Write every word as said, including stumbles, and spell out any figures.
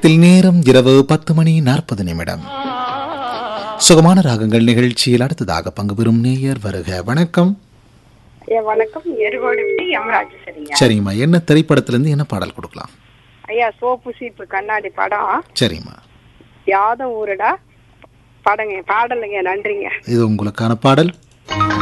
தில் நேரம் இரவு பத்து மணி நாற்பது நிமிடம். சுகமான ராகங்கள் நிகழ்ச்சியில் அடுத்ததாக பங்கு பெறும் நேயர் வருக. வணக்கம். வணக்கம். எருகோடுப்பட்டி எம் ராஜேஸ்வரிங்க. சரிம்மா, என்ன திரைப்படத்திலிருந்து என்ன பாடல் கொடுக்கலாம்? ஐயா, சோப்பு சீப்பு கண்ணாடி படம். சரிம்மா, யாதம் ஊருடா படங்க பாடலுங்க. நன்றிங்க. இது உங்களுக்கான பாடல்.